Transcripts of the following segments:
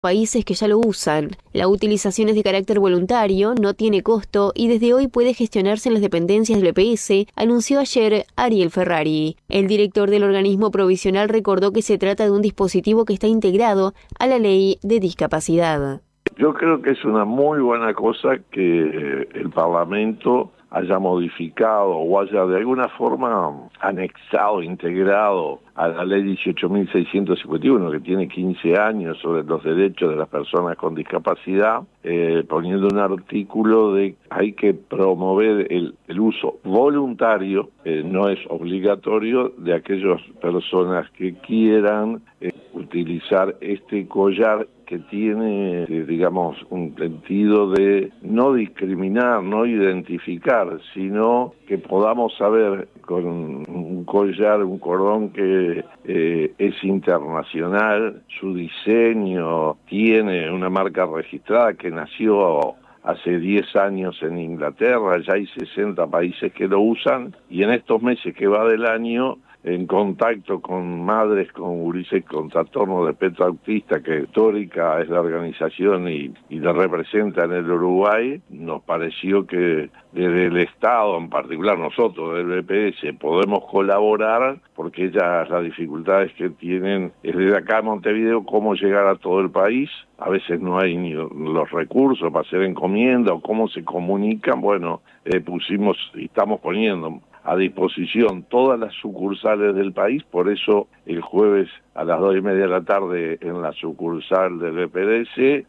países que ya lo usan. La utilización es de carácter voluntario, no tiene costo y desde hoy puede gestionarse en las dependencias del BPS, anunció ayer Ariel Ferrari. El director del organismo provisional recordó que se trata de un dispositivo que está integrado a la ley de discapacidad. Yo creo que es una muy buena cosa que el Parlamento haya modificado o haya de alguna forma anexado, integrado a la ley 18.651, que tiene 15 años sobre los derechos de las personas con discapacidad, poniendo un artículo de hay que promover el uso voluntario, no es obligatorio, de aquellas personas que quieran utilizar este collar que tiene, digamos, un sentido de no discriminar, no identificar, sino que podamos saber con un collar, un cordón que es internacional, su diseño tiene una marca registrada que nació hace 10 años en Inglaterra, ya hay 60 países que lo usan, y en estos meses que va del año, en contacto con madres con gurises con trastorno de espectro autista, que histórica es la organización y la representa en el Uruguay, nos pareció que desde el Estado, en particular nosotros del BPS, podemos colaborar, porque ellas las dificultades que tienen es desde acá a Montevideo cómo llegar a todo el país. A veces no hay ni los recursos para hacer encomienda o cómo se comunican. Bueno, pusimos y estamos poniendo a disposición todas las sucursales del país, por eso el jueves a las 2:30 de la tarde en la sucursal del BPS,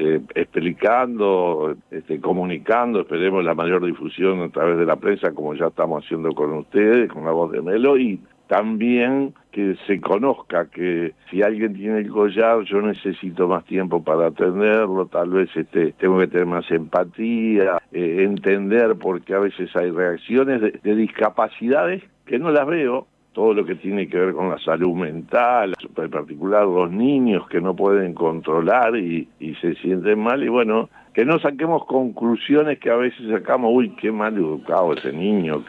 explicando, comunicando, esperemos la mayor difusión a través de la prensa, como ya estamos haciendo con ustedes, con la voz de Melo, y también que se conozca que si alguien tiene el collar, yo necesito más tiempo para atenderlo, tal vez tengo que tener más empatía, entender, porque a veces hay reacciones de discapacidades que no las veo, todo lo que tiene que ver con la salud mental, en particular los niños que no pueden controlar y se sienten mal, y bueno, que no saquemos conclusiones que a veces sacamos, uy, qué mal educado ese niño,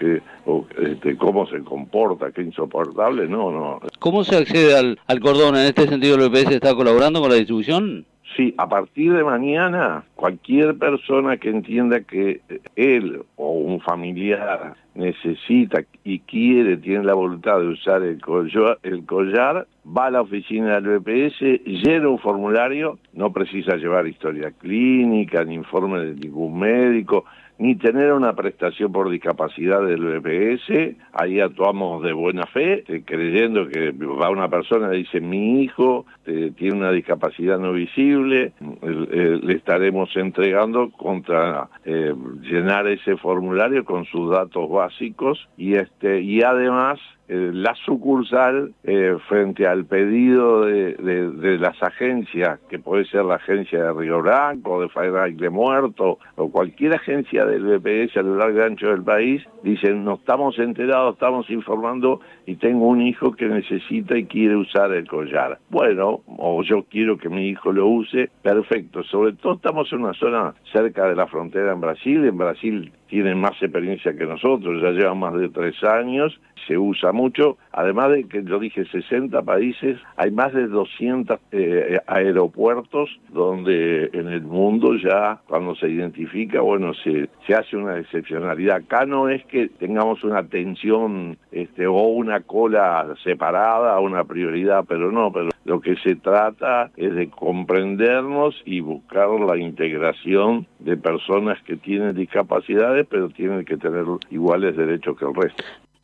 cómo se comporta, qué insoportable, no. ¿Cómo se accede al cordón? En este sentido, ¿el BPS está colaborando con la distribución? Sí, a partir de mañana, cualquier persona que entienda que él o un familiar necesita y tiene la voluntad de usar el collar, va a la oficina del BPS, llena un formulario, no precisa llevar historia clínica, ni informe de ningún médico, ni tener una prestación por discapacidad del BPS, ahí actuamos de buena fe, creyendo que va una persona y dice, mi hijo tiene una discapacidad no visible, le estaremos entregando contra llenar ese formulario con sus datos básicos, y además la sucursal, frente al pedido de las agencias, que puede ser la agencia de Río Branco, de Fairracle Muerto, o cualquier agencia del BPS a lo largo y ancho del país, dicen, no estamos enterados, estamos informando y tengo un hijo que necesita y quiere usar el collar. Bueno, o yo quiero que mi hijo lo use, perfecto. Sobre todo estamos en una zona cerca de la frontera en Brasil tienen más experiencia que nosotros, ya llevan más de 3 años, se usa mucho, además de que, yo dije, 60 países, hay más de 200 aeropuertos donde en el mundo ya cuando se identifica, bueno, se hace una excepcionalidad. Acá no es que tengamos una atención o una cola separada, una prioridad, pero lo que se trata es de comprendernos y buscar la integración de personas que tienen discapacidades, pero tienen que tener iguales derechos que el resto.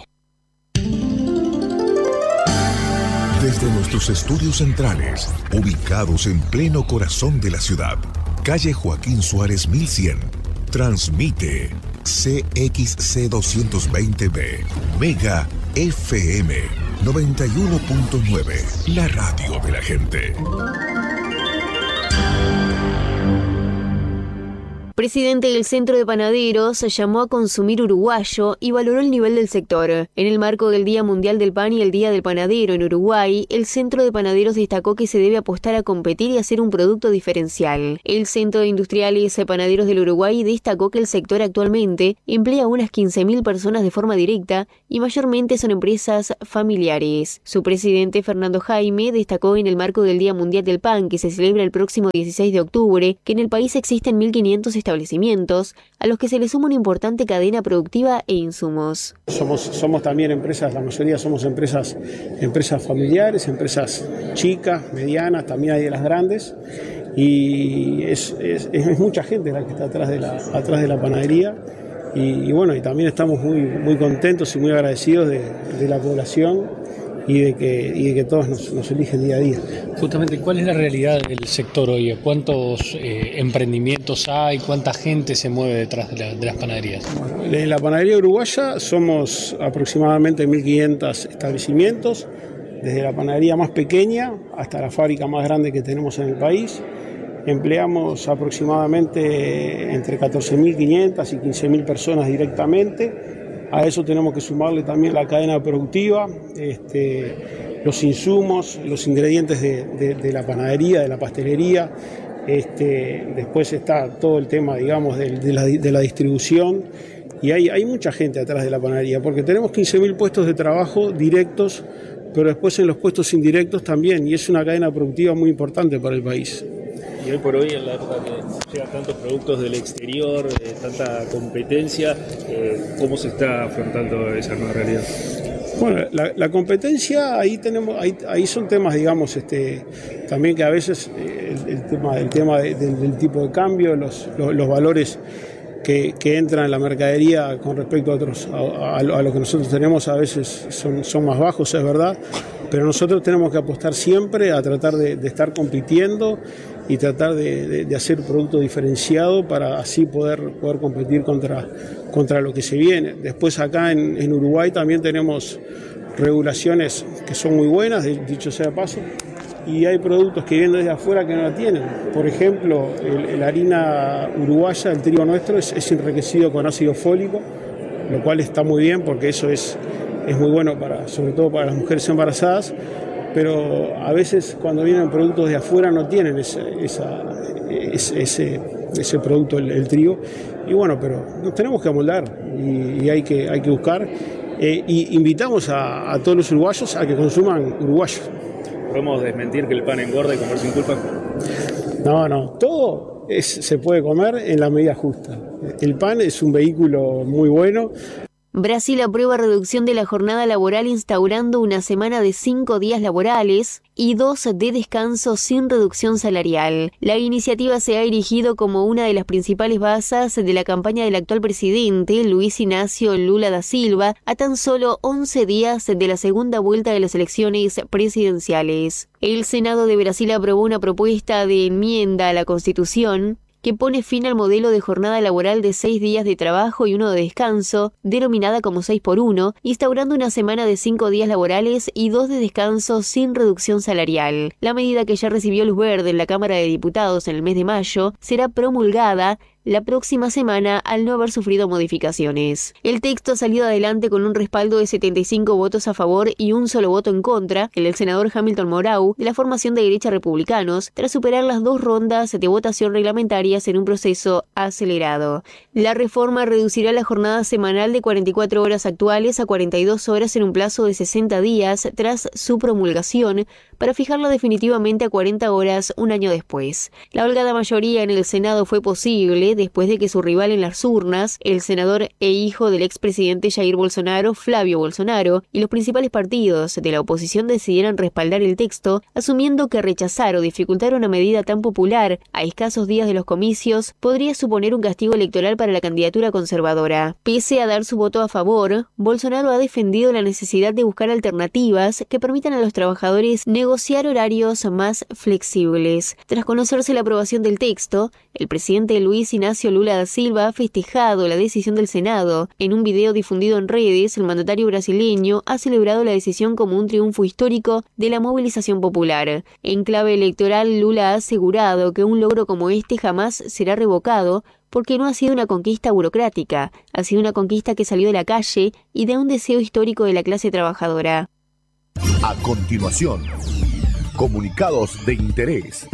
Desde nuestros estudios centrales, ubicados en pleno corazón de la ciudad, calle Joaquín Suárez 1100, transmite CXC 220B, Mega FM 91.9, la radio de la gente. presidente del Centro de Panaderos llamó a consumir uruguayo y valoró el nivel del sector. En el marco del Día Mundial del Pan y el Día del Panadero en Uruguay, el Centro de Panaderos destacó que se debe apostar a competir y hacer un producto diferencial. El Centro de Industriales Panaderos del Uruguay destacó que el sector actualmente emplea unas 15.000 personas de forma directa y mayormente son empresas familiares. Su presidente, Fernando Jaime, destacó en el marco del Día Mundial del Pan, que se celebra el próximo 16 de octubre, que en el país existen 1.500 establecimientos, a los que se le suma una importante cadena productiva e insumos. Somos también empresas, la mayoría somos empresas familiares, empresas chicas, medianas, también hay de las grandes, y es mucha gente la que está atrás de la panadería, y bueno, y también estamos muy contentos y muy agradecidos de la población y de que todos nos eligen día a día. Justamente, ¿cuál es la realidad del sector hoy? ¿Cuántos emprendimientos hay? ¿Cuánta gente se mueve detrás de las panaderías? Bueno, en la panadería uruguaya somos aproximadamente 1.500 establecimientos, desde la panadería más pequeña hasta la fábrica más grande que tenemos en el país. Empleamos aproximadamente entre 14.500 y 15.000 personas directamente. A eso tenemos que sumarle también la cadena productiva, los insumos, los ingredientes de la panadería, de la pastelería. Después está todo el tema, digamos, de la distribución. Y hay mucha gente atrás de la panadería, porque tenemos 15.000 puestos de trabajo directos, pero después en los puestos indirectos también, y es una cadena productiva muy importante para el país. Y hoy por hoy, en la época que llegan tantos productos del exterior, tanta competencia, ¿cómo se está afrontando esa nueva realidad? Bueno, la competencia, ahí son temas, digamos, también que a veces el tema del tipo de cambio, los valores que entran en la mercadería con respecto a otros, a lo que nosotros tenemos, a veces son más bajos, es verdad, pero nosotros tenemos que apostar siempre a tratar de estar compitiendo y tratar de hacer producto diferenciado para así poder competir contra lo que se viene. Después acá en Uruguay también tenemos regulaciones que son muy buenas, dicho sea de paso, y hay productos que vienen desde afuera que no la tienen. Por ejemplo, la harina uruguaya, el trigo nuestro, es enriquecido con ácido fólico, lo cual está muy bien porque eso es muy bueno sobre todo para las mujeres embarazadas, pero a veces cuando vienen productos de afuera no tienen ese producto, el trigo, y bueno, pero nos tenemos que amoldar y hay que buscar, y invitamos a todos los uruguayos a que consuman uruguayo. ¿Podemos desmentir que el pan engorda y comer sin culpa? No, todo se puede comer en la medida justa. El pan es un vehículo muy bueno. Brasil aprueba reducción de la jornada laboral instaurando una semana de 5 días laborales y 2 de descanso sin reducción salarial. La iniciativa se ha erigido como una de las principales bases de la campaña del actual presidente, Luis Inácio Lula da Silva, a tan solo 11 días de la segunda vuelta de las elecciones presidenciales. El Senado de Brasil aprobó una propuesta de enmienda a la Constitución que pone fin al modelo de jornada laboral de 6 días de trabajo y 1 de descanso, denominada como 6x1, instaurando una semana de 5 días laborales y 2 de descanso sin reducción salarial. La medida, que ya recibió luz verde en la Cámara de Diputados en el mes de mayo, será promulgada la próxima semana al no haber sufrido modificaciones. El texto ha salido adelante con un respaldo de 75 votos a favor y un solo voto en contra, el del senador Hamilton Mourão, de la formación de derecha Republicanos, tras superar las 2 rondas de votación reglamentarias en un proceso acelerado. La reforma reducirá la jornada semanal de 44 horas actuales a 42 horas en un plazo de 60 días tras su promulgación, para fijarla definitivamente a 40 horas un año después. La holgada mayoría en el Senado fue posible después de que su rival en las urnas, el senador e hijo del expresidente Jair Bolsonaro, Flávio Bolsonaro, y los principales partidos de la oposición decidieran respaldar el texto, asumiendo que rechazar o dificultar una medida tan popular a escasos días de los comicios podría suponer un castigo electoral para la candidatura conservadora. Pese a dar su voto a favor, Bolsonaro ha defendido la necesidad de buscar alternativas que permitan a los trabajadores negociar horarios más flexibles. Tras conocerse la aprobación del texto, el presidente Luis Inácio Ignacio Lula da Silva ha festejado la decisión del Senado. En un video difundido en redes, el mandatario brasileño ha celebrado la decisión como un triunfo histórico de la movilización popular. En clave electoral, Lula ha asegurado que un logro como este jamás será revocado porque no ha sido una conquista burocrática, ha sido una conquista que salió de la calle y de un deseo histórico de la clase trabajadora. A continuación, comunicados de interés.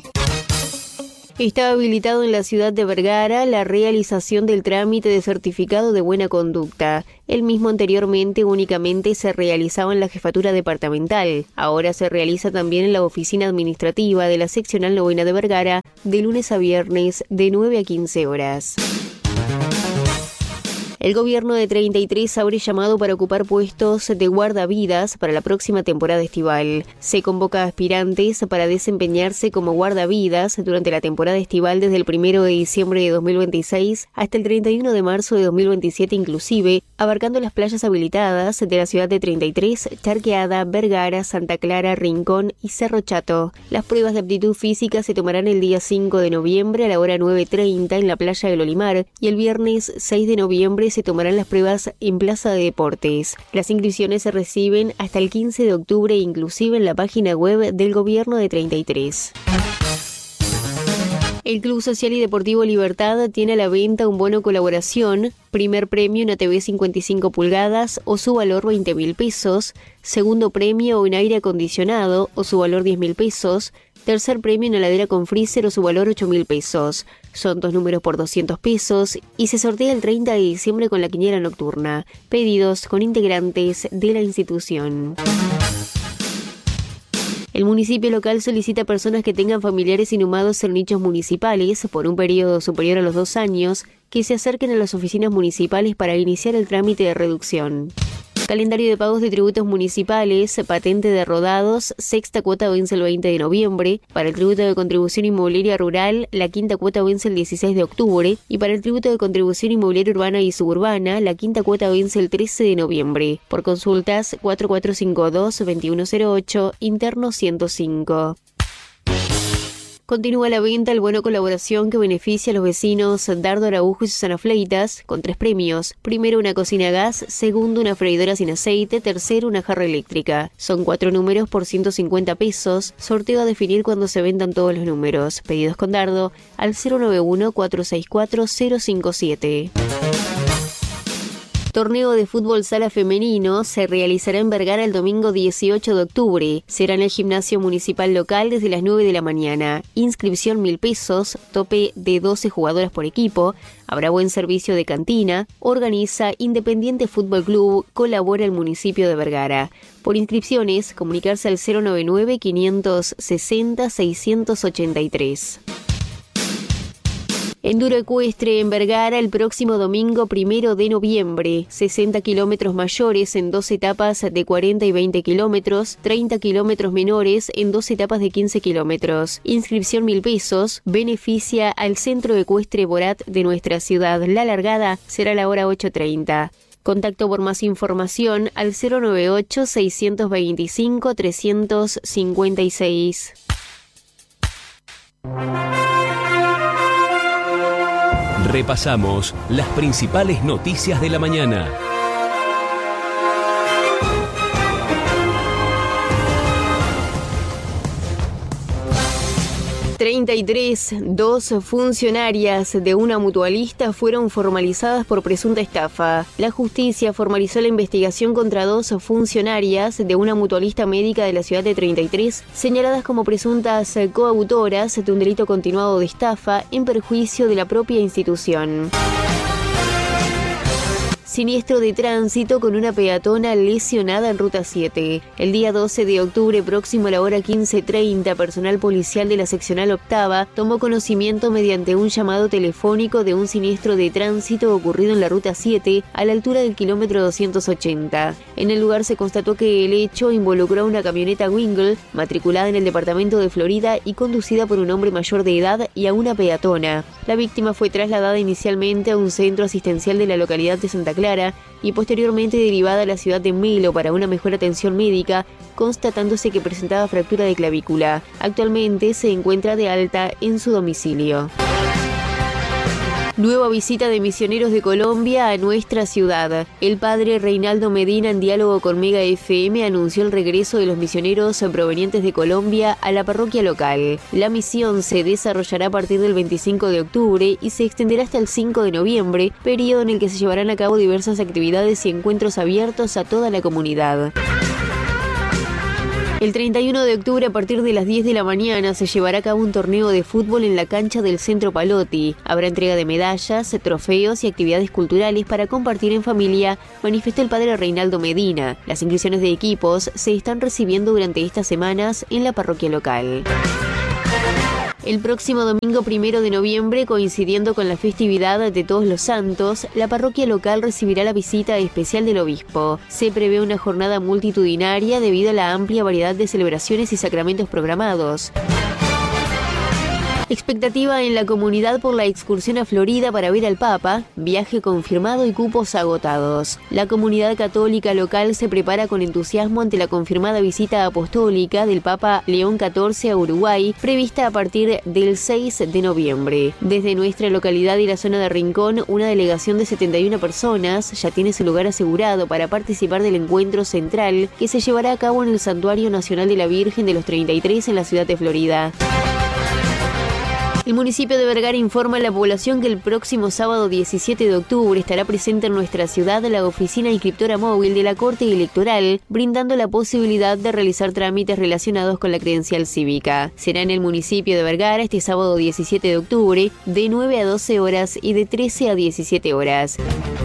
Está habilitado en la ciudad de Vergara la realización del trámite de certificado de buena conducta. El mismo anteriormente únicamente se realizaba en la jefatura departamental. Ahora se realiza también en la oficina administrativa de la seccional novena de Vergara, de lunes a viernes, de 9 a 15 horas. El gobierno de 33 abre llamado para ocupar puestos de guardavidas para la próxima temporada estival. Se convoca a aspirantes para desempeñarse como guardavidas durante la temporada estival desde el 1 de diciembre de 2026 hasta el 31 de marzo de 2027 inclusive, abarcando las playas habilitadas de la ciudad de 33, Charqueada, Vergara, Santa Clara, Rincón y Cerro Chato. Las pruebas de aptitud física se tomarán el día 5 de noviembre a la hora 9:30 en la playa del Olimar y el viernes 6 de noviembre se tomarán las pruebas en Plaza de Deportes. Las inscripciones se reciben hasta el 15 de octubre inclusive en la página web del gobierno de 33. El Club Social y Deportivo Libertad tiene a la venta un bono colaboración, primer premio una TV 55 pulgadas o su valor 20.000 pesos, segundo premio un aire acondicionado o su valor 10.000 pesos, tercer premio una heladera con freezer o su valor 8.000 pesos. Son 2 números por 200 pesos y se sortea el 30 de diciembre con la quiniela nocturna. Pedidos con integrantes de la institución. El municipio local solicita a personas que tengan familiares inhumados en nichos municipales por un periodo superior a los 2 años que se acerquen a las oficinas municipales para iniciar el trámite de reducción. Calendario de pagos de tributos municipales, patente de rodados, sexta cuota vence el 20 de noviembre, para el tributo de contribución inmobiliaria rural, la quinta cuota vence el 16 de octubre, y para el tributo de contribución inmobiliaria urbana y suburbana, la quinta cuota vence el 13 de noviembre. Por consultas, 4452-2108, interno 105. Continúa la venta el bono colaboración que beneficia a los vecinos Dardo Araujo y Susana Fleitas con 3 premios. Primero, una cocina a gas. Segundo, una freidora sin aceite. Tercero, una jarra eléctrica. Son 4 números por 150 pesos. Sorteo a definir cuando se vendan todos los números. Pedidos con Dardo al 091-464-057. Torneo de fútbol sala femenino se realizará en Vergara el domingo 18 de octubre. Será en el gimnasio municipal local desde las 9 de la mañana. Inscripción 1.000 pesos, tope de 12 jugadoras por equipo. Habrá buen servicio de cantina. Organiza Independiente Fútbol Club. Colabora el municipio de Vergara. Por inscripciones, comunicarse al 099-560-683. Enduro ecuestre en Vergara el próximo domingo 1 de noviembre. 60 kilómetros mayores en 2 etapas de 40 y 20 kilómetros, 30 kilómetros menores en 2 etapas de 15 kilómetros. Inscripción 1.000 pesos. Beneficia al Centro Ecuestre Borat de nuestra ciudad. La largada será a la hora 8:30. Contacto por más información al 098-625-356. Repasamos las principales noticias de la mañana. 33, 2 funcionarias de una mutualista fueron formalizadas por presunta estafa. La justicia formalizó la investigación contra 2 funcionarias de una mutualista médica de la ciudad de 33, señaladas como presuntas coautoras de un delito continuado de estafa en perjuicio de la propia institución. Siniestro de tránsito con una peatona lesionada en Ruta 7. El día 12 de octubre, próximo a la hora 15:30, personal policial de la seccional octava tomó conocimiento mediante un llamado telefónico de un siniestro de tránsito ocurrido en la Ruta 7 a la altura del kilómetro 280. En el lugar se constató que el hecho involucró a una camioneta Wingle matriculada en el departamento de Florida y conducida por un hombre mayor de edad y a una peatona. La víctima fue trasladada inicialmente a un centro asistencial de la localidad de Santa Clara y posteriormente derivada a la ciudad de Melo para una mejor atención médica, constatándose que presentaba fractura de clavícula. Actualmente se encuentra de alta en su domicilio. Nueva visita de misioneros de Colombia a nuestra ciudad. El padre Reinaldo Medina, en diálogo con Mega FM, anunció el regreso de los misioneros provenientes de Colombia a la parroquia local. La misión se desarrollará a partir del 25 de octubre y se extenderá hasta el 5 de noviembre, periodo en el que se llevarán a cabo diversas actividades y encuentros abiertos a toda la comunidad. El 31 de octubre, a partir de las 10 de la mañana, se llevará a cabo un torneo de fútbol en la cancha del Centro Palotti. Habrá entrega de medallas, trofeos y actividades culturales para compartir en familia, manifestó el padre Reinaldo Medina. Las inscripciones de equipos se están recibiendo durante estas semanas en la parroquia local. El próximo domingo 1 de noviembre, coincidiendo con la festividad de Todos los Santos, la parroquia local recibirá la visita especial del obispo. Se prevé una jornada multitudinaria debido a la amplia variedad de celebraciones y sacramentos programados. Expectativa en la comunidad por la excursión a Florida para ver al Papa, viaje confirmado y cupos agotados. La comunidad católica local se prepara con entusiasmo ante la confirmada visita apostólica del Papa León XIV a Uruguay, prevista a partir del 6 de noviembre. Desde nuestra localidad y la zona de Rincón, una delegación de 71 personas ya tiene su lugar asegurado para participar del encuentro central que se llevará a cabo en el Santuario Nacional de la Virgen de los 33 en la ciudad de Florida. El municipio de Vergara informa a la población que el próximo sábado 17 de octubre estará presente en nuestra ciudad la oficina inscriptora móvil de la Corte Electoral, brindando la posibilidad de realizar trámites relacionados con la credencial cívica. Será en el municipio de Vergara este sábado 17 de octubre, de 9 a 12 horas y de 13 a 17 horas.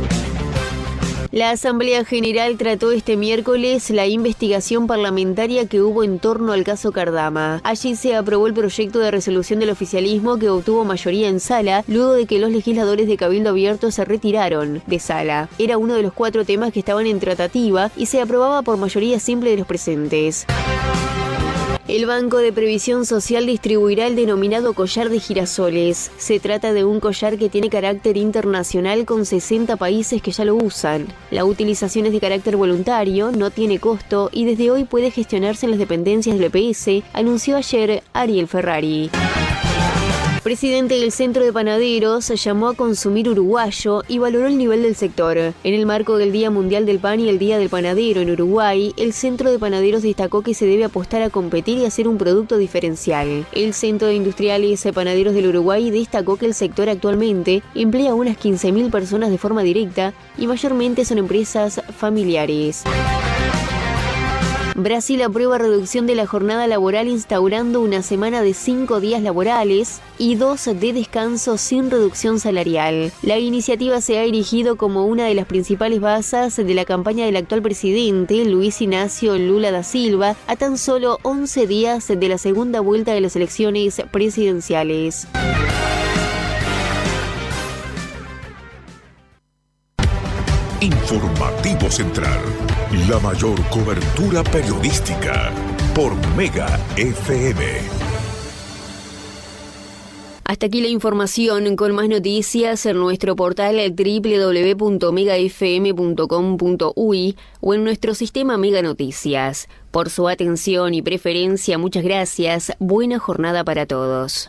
La Asamblea General trató este miércoles la investigación parlamentaria que hubo en torno al caso Cardama. Allí se aprobó el proyecto de resolución del oficialismo que obtuvo mayoría en sala luego de que los legisladores de Cabildo Abierto se retiraron de sala. Era uno de los 4 temas que estaban en tratativa y se aprobaba por mayoría simple de los presentes. El Banco de Previsión Social distribuirá el denominado collar de girasoles. Se trata de un collar que tiene carácter internacional con 60 países que ya lo usan. La utilización es de carácter voluntario, no tiene costo y desde hoy puede gestionarse en las dependencias del EPS, anunció ayer Ariel Ferrari. Presidente del Centro de Panaderos llamó a consumir uruguayo y valoró el nivel del sector. En el marco del Día Mundial del Pan y el Día del Panadero en Uruguay, el Centro de Panaderos destacó que se debe apostar a competir y hacer un producto diferencial. El Centro de Industriales Panaderos del Uruguay destacó que el sector actualmente emplea a unas 15.000 personas de forma directa y mayormente son empresas familiares. Brasil aprueba reducción de la jornada laboral instaurando una semana de 5 días laborales y 2 de descanso sin reducción salarial. La iniciativa se ha erigido como una de las principales bases de la campaña del actual presidente, Luis Ignacio Lula da Silva, a tan solo 11 días de la segunda vuelta de las elecciones presidenciales. Informativo Central, la mayor cobertura periodística por Mega FM. Hasta aquí la información, con más noticias en nuestro portal www.megafm.com.uy o en nuestro sistema Mega Noticias. Por su atención y preferencia, muchas gracias. Buena jornada para todos.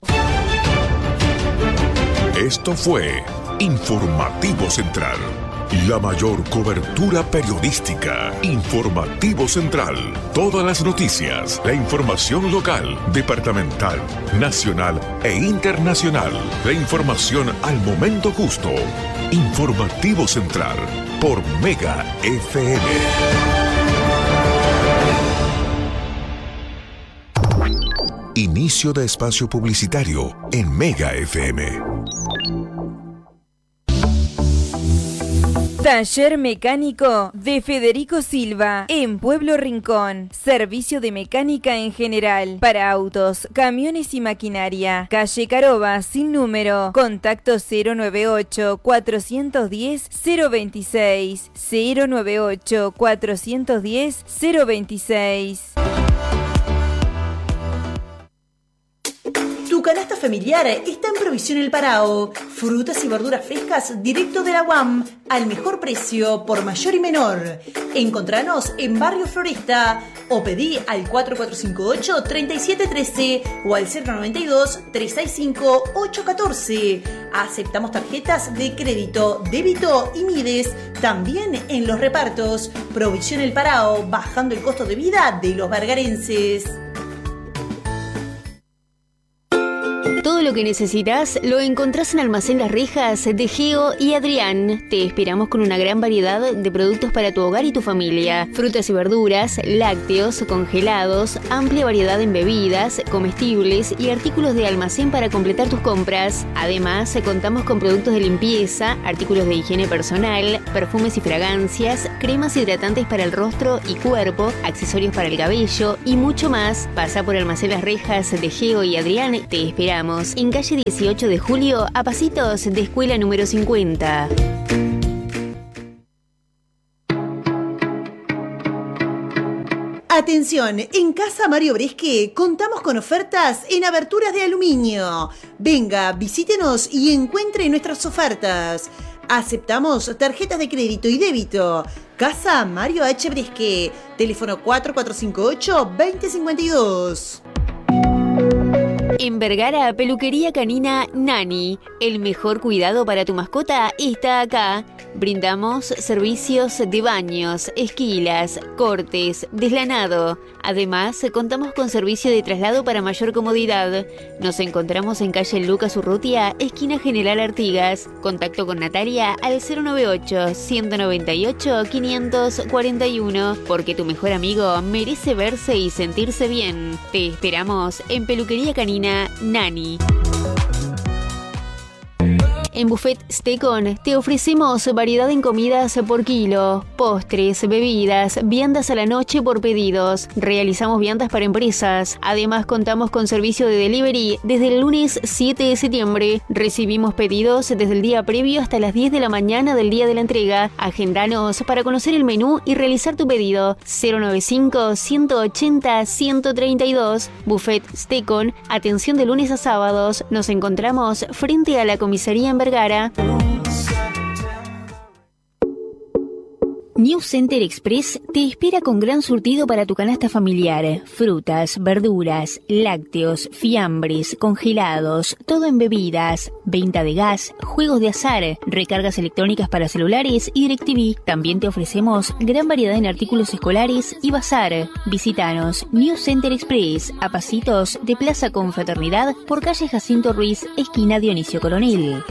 Esto fue Informativo Central. La mayor cobertura periodística. Informativo Central. Todas las noticias, la información local, departamental, nacional e internacional. La información al momento justo. Informativo Central por Mega FM. Inicio de espacio publicitario en Mega FM. Taller Mecánico de Federico Silva, en Pueblo Rincón. Servicio de mecánica en general, para autos, camiones y maquinaria. Calle Caroba, sin número. Contacto 098-410-026. 098-410-026. Tu canasta familiar está en Provisión El Parao. Frutas y verduras frescas directo de la UAM al mejor precio por mayor y menor. Encontranos en Barrio Floresta o pedí al 4458-3713 o al 092-365-814. Aceptamos tarjetas de crédito, débito y Mides, también en los repartos. Provisión El Parao, bajando el costo de vida de los vergarenses. Todo lo que necesitas lo encontrás en Almacén Las Rejas de Geo y Adrián. Te esperamos con una gran variedad de productos para tu hogar y tu familia. Frutas y verduras, lácteos, congelados, amplia variedad en bebidas, comestibles y artículos de almacén para completar tus compras. Además, contamos con productos de limpieza, artículos de higiene personal, perfumes y fragancias, cremas hidratantes para el rostro y cuerpo, accesorios para el cabello y mucho más. Pasa por Almacén Las Rejas de Geo y Adrián. Te esperamos en calle 18 de Julio, a pasitos de escuela número 50. Atención, en Casa Mario Bresque contamos con ofertas en aberturas de aluminio. Venga, visítenos y encuentre nuestras ofertas. Aceptamos tarjetas de crédito y débito. Casa Mario H. Bresque, teléfono 4458-2052. En Vergara, peluquería canina Nani. El mejor cuidado para tu mascota está acá. Brindamos servicios de baños, esquilas, cortes, deslanado. Además, contamos con servicio de traslado para mayor comodidad. Nos encontramos en calle Lucas Urrutia, esquina General Artigas. Contacto con Natalia al 098-198-541, porque tu mejor amigo merece verse y sentirse bien. Te esperamos en peluquería canina Nani. En Buffet Stecon te ofrecemos variedad en comidas por kilo, postres, bebidas, viandas a la noche por pedidos. Realizamos viandas para empresas. Además, contamos con servicio de delivery desde el lunes 7 de septiembre. Recibimos pedidos desde el día previo hasta las 10 de la mañana del día de la entrega. Agendanos para conocer el menú y realizar tu pedido. 095-180-132. Buffet Stecon, atención de lunes a sábados. Nos encontramos frente a la comisaría en Vergara. New Center Express te espera con gran surtido para tu canasta familiar. Frutas, verduras, lácteos, fiambres, congelados, todo en bebidas, venta de gas, juegos de azar, recargas electrónicas para celulares y DirecTV. También te ofrecemos gran variedad en artículos escolares y bazar. Visítanos New Center Express, a pasitos de Plaza Confraternidad por calle Jacinto Ruiz, esquina Dionisio Coronel.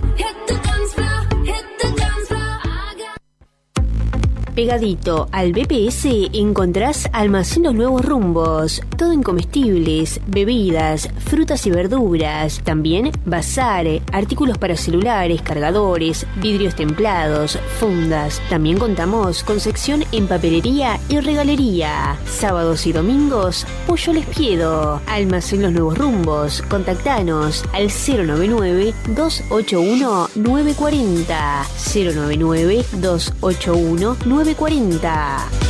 Pegadito al BPS encontrás Almacén Los Nuevos Rumbos. Todo en comestibles, bebidas, frutas y verduras. También bazar, artículos para celulares, cargadores, vidrios templados, fundas. También contamos con sección en papelería y regalería. Sábados y domingos, Pollo Les Piedo. Almacén Los Nuevos Rumbos. Contactanos al 099-281-940. 099-281-940.